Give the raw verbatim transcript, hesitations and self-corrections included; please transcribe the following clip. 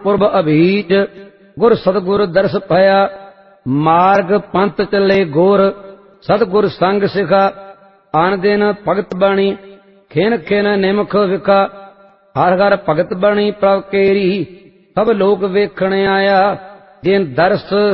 पुरब अभीज गुर सतगुर दर्श पाया। मार्ग पंथ चले गोर सतगुर संग सिखा। आन दिन भगत बाणी खिन खिन निमख विखा। हर हर भगत बाणी प्रभ केरी सब लोग वेखण आया। जिन दर्श